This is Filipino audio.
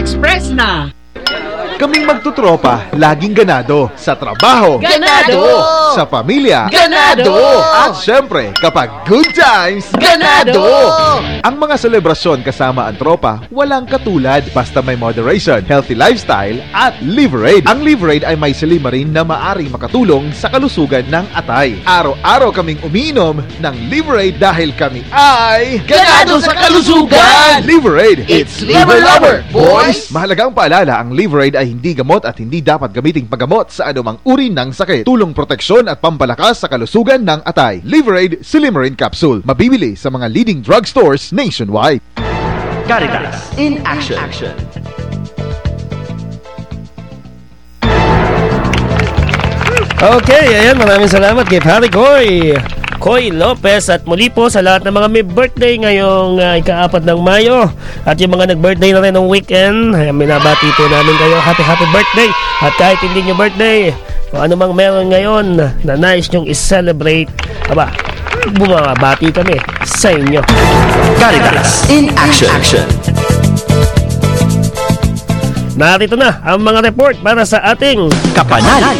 Express na! Kaming magtutropa, laging ganado. Sa trabaho, Ganado! Sa pamilya, Ganado! At syempre, kapag good times, Ganado! Ang mga selebrasyon kasama ang tropa, walang katulad. Basta may moderation, healthy lifestyle, at Liverade. Ang Liverade ay may silimarin na maaring makatulong sa kalusugan ng atay. Araw-araw kaming umiinom ng Liverade dahil kami ay Ganado sa kalusugan! Liverade! It's Liver Lover, boys! Mahalagang paalala, ang Liverade ay hindi gamot at hindi dapat gamiting paggamot sa anumang uri ng sakit. Tulong proteksyon at pampalakas sa kalusugan ng atay. Liverade Silimarin Capsule. Mabibili sa mga leading drugstores nationwide. Caritas in action. Okay, ayan, maraming salamat kay Pari Koy Lopez at muli po sa lahat ng mga may birthday ngayong ika-4 ng Mayo at yung mga nag-birthday na rin ng weekend, minabati po namin kayo happy birthday at kahit hindi nyo birthday kung ano mang meron ngayon na nice nyong is-celebrate, bumabati kami sa inyo. Caritas in action. Narito na ang mga report para sa ating Kapanal